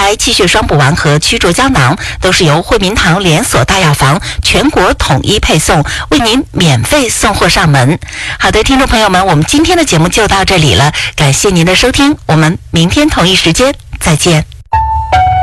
来气血双补丸和曲浊胶囊都是由惠民堂连锁大药房全国统一配送，为您免费送货上门。好的，听众朋友们，我们今天的节目就到这里了，感谢您的收听，我们明天同一时间再见。